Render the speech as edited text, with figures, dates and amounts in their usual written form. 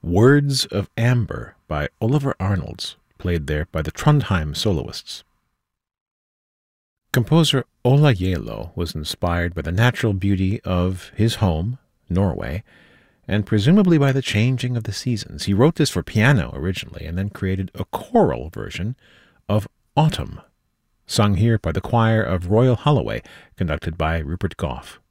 Words of Amber by Oliver Arnolds, played there by the Trondheim soloists. Composer Ola Gjeilo was inspired by the natural beauty of his home, Norway, and presumably by the changing of the seasons. He wrote this for piano originally and then created a choral version of Autumn, sung here by the choir of Royal Holloway, conducted by Rupert Gough.